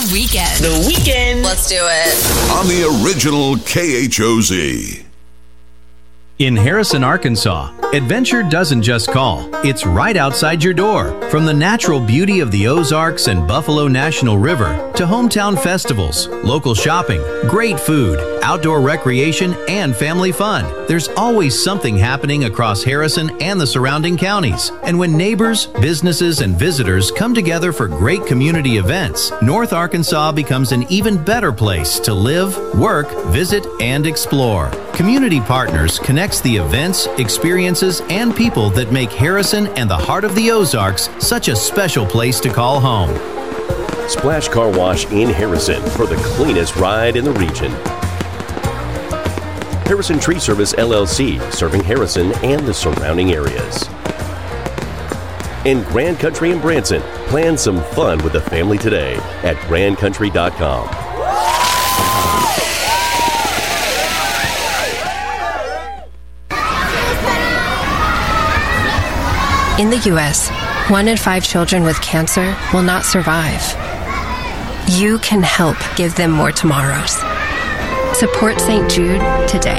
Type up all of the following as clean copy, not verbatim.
weekend. The weekend. Let's do it. On the original KHOZ. In Harrison, Arkansas, adventure doesn't just call. It's right outside your door. From the natural beauty of the Ozarks and Buffalo National River to hometown festivals, local shopping, great food, outdoor recreation, and family fun, there's always something happening across Harrison and the surrounding counties. And when neighbors, businesses, and visitors come together for great community events, North Arkansas becomes an even better place to live, work, visit, and explore. Community Partners connects the events, experiences, and people that make Harrison and the heart of the Ozarks such a special place to call home. Splash Car Wash in Harrison for the cleanest ride in the region. Harrison Tree Service LLC, serving Harrison and the surrounding areas. And Grand Country in Branson, plan some fun with the family today at grandcountry.com. In the U.S., 1 in 5 children with cancer will not survive. You can help give them more tomorrows. Support St. Jude today.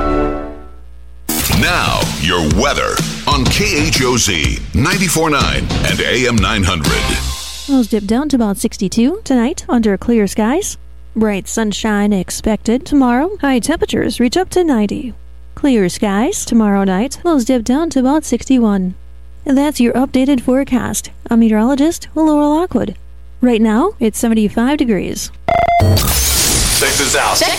Now, your weather on KHOZ 94.9 and AM 900. Lows dip down to about 62 tonight under clear skies. Bright sunshine expected tomorrow. High temperatures reach up to 90. Clear skies tomorrow night. Lows dip down to about 61. And that's your updated forecast. I'm meteorologist Laura Lockwood. Right now, it's 75 degrees. Check this out.